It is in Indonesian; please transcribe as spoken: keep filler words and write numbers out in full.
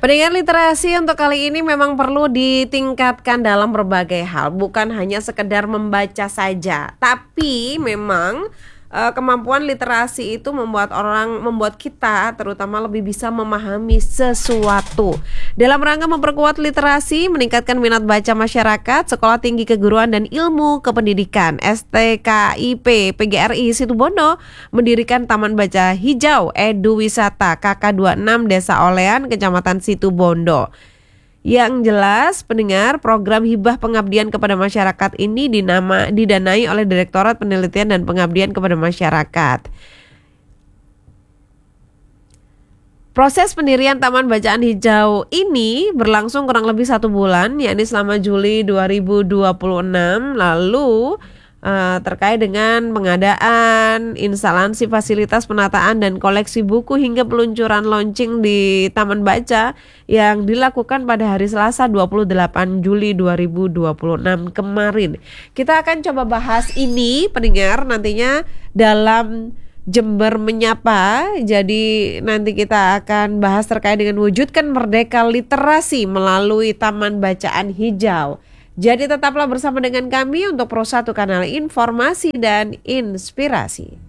Pendengar, literasi untuk kali ini memang perlu ditingkatkan dalam berbagai hal, bukan hanya sekedar membaca saja. Tapi memang eh, kemampuan literasi itu membuat orang, membuat kita terutama lebih bisa memahami sesuatu. Dalam rangka memperkuat literasi, meningkatkan minat baca masyarakat, Sekolah Tinggi Keguruan dan Ilmu Kependidikan S T K I P P G R I Situbondo mendirikan Taman Baca Hijau Edu Wisata K K dua puluh enam Desa Olean, Kecamatan Situbondo. Yang jelas, pendengar, program hibah pengabdian kepada masyarakat ini dinama, didanai oleh Direktorat Penelitian dan Pengabdian kepada Masyarakat. Proses pendirian Taman Bacaan Hijau ini berlangsung kurang lebih satu bulan, yakni selama Juli dua ribu dua puluh enam lalu. Uh, terkait dengan pengadaan, instalasi fasilitas penataan dan koleksi buku hingga peluncuran launching di Taman Baca yang dilakukan pada hari Selasa dua puluh delapan Juli dua ribu dua puluh enam kemarin. Kita akan coba bahas ini, pendengar, nantinya dalam Jember Menyapa. Jadi nanti kita akan bahas terkait dengan wujudkan merdeka literasi melalui Taman Bacaan Hijau. Jadi tetaplah bersama dengan kami untuk Pro satu Kanal Informasi dan Inspirasi.